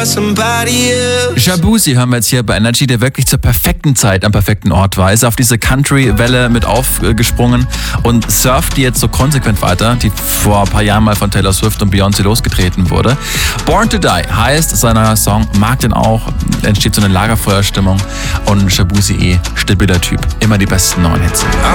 Shaboozey hören wir jetzt hier bei Energy, der wirklich zur perfekten Zeit am perfekten Ort war. Ist auf diese Country-Welle mit aufgesprungen und surft die jetzt so konsequent weiter, die vor ein paar Jahren mal von Taylor Swift und Beyoncé losgetreten wurde. Born to Die heißt seiner Song, mag den auch, entsteht so eine Lagerfeuerstimmung und Shaboozey stabiler Typ. Immer die besten neuen Hits.